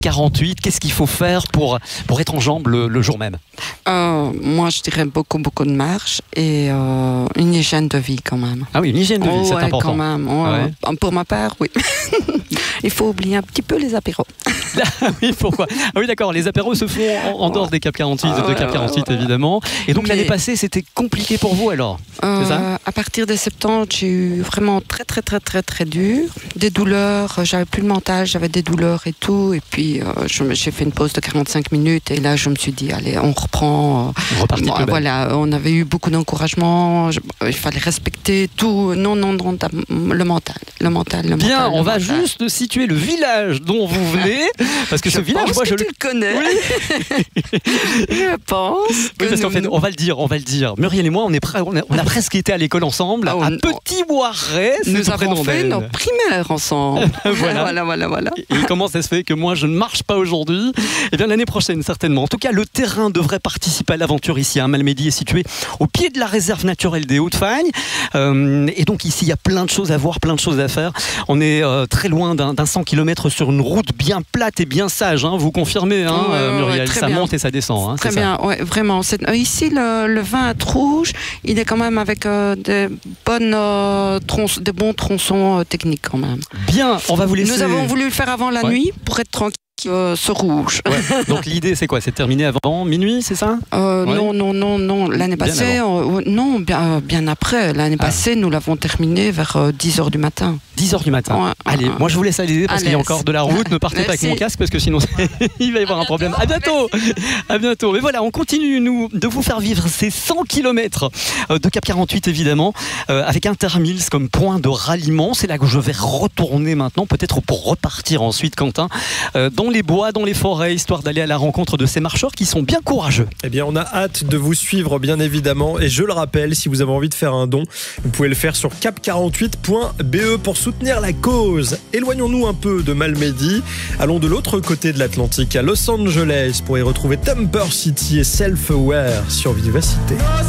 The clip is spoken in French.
48, qu'est-ce qu'il faut faire pour être en jambes le jour même? Moi, je dirais beaucoup de marche et une hygiène de vie quand même. Ah oui, une hygiène de vie, c'est important. Quand même. Ouais. Pour ma part, oui. Il faut oublier un petit peu les apéros. Oui, pourquoi? Ah oui, d'accord, les apéros se font en dehors des Cap 48, de Cap 48 évidemment. Et donc l'année passée, c'était compliqué pour vous alors? C'est ça? À partir de septembre, j'ai eu vraiment très dur. Des douleurs, j'avais plus le mental, j'avais des douleurs et tout. Et puis j'ai fait une pause de 45 minutes et là je me suis dit, allez, on reprend. Voilà, on avait eu beaucoup d'encouragement, il fallait respecter tout. Non, le mental. Bien, on va juste situer le village dont vous venez, parce que ce village, moi je le connais. Oui. Je pense. Oui, parce qu'en fait, on va le dire. Muriel et moi, on a presque été à l'école ensemble, à Petit Boiret. Nous avons fait nos primaires ensemble. Voilà. Et comment ça se fait que moi je ne marche pas aujourd'hui? Eh bien l'année prochaine certainement. En tout cas, le terrain devrait participer à l'aventure ici. Malmedy est situé au pied de la réserve naturelle des Hauts-de-Fagne. Et donc ici, il y a plein de choses à voir, plein de choses à faire. On est très loin d'un 100 km sur une route bien plate et bien sage. Vous confirmez, Muriel? Ça monte et ça descend. Très bien, ouais, vraiment. Ici, le vin à Trouge, il est quand même avec des bons tronçons techniques quand même. Bien, on va vous laisser. Nous avons voulu le faire avant la nuit pour être tranquille. Ce rouge. Ouais. Donc l'idée c'est quoi? C'est de terminer avant minuit, c'est ça? Non. L'année passée, bien après. L'année passée, nous l'avons terminé vers 10h du matin. 10h du matin. Allez, moi je vous laisse aller parce qu'il y a encore de la route. Ne partez pas avec mon casque parce que sinon il va y avoir un problème. À bientôt. Mais voilà, on continue nous de vous faire vivre ces 100 km de Cap 48 évidemment, avec Intermills comme point de ralliement. C'est là que je vais retourner maintenant, peut-être pour repartir ensuite, Quentin, dans les bois, dans les forêts, histoire d'aller à la rencontre de ces marcheurs qui sont bien courageux. Eh bien, on a hâte de vous suivre, bien évidemment. Et je le rappelle, si vous avez envie de faire un don, vous pouvez le faire sur cap48.be pour soutenir la cause. Éloignons-nous un peu de Malmedy. Allons de l'autre côté de l'Atlantique, à Los Angeles, pour y retrouver Temper City et Self-Aware sur Vivacité.